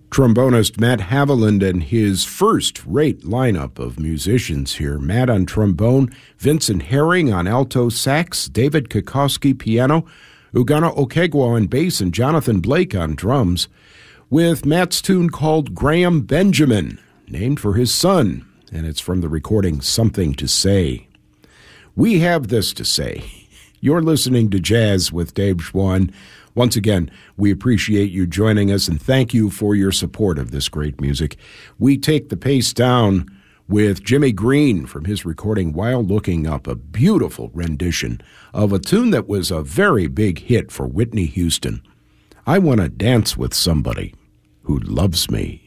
Trombonist Matt Haviland and his first-rate lineup of musicians here. Matt on trombone, Vincent Herring on alto sax, David Kokoski piano, Ugana Okegwa on bass, and Jonathan Blake on drums, with Matt's tune called Graham Benjamin, named for his son, and it's from the recording Something to Say. We have this to say. You're listening to Jazz with Dave Schwann. Once again, we appreciate you joining us and thank you for your support of this great music. We take the pace down with Jimmy Green from his recording While Looking Up, a beautiful rendition of a tune that was a very big hit for Whitney Houston. I Want to Dance with Somebody Who Loves Me.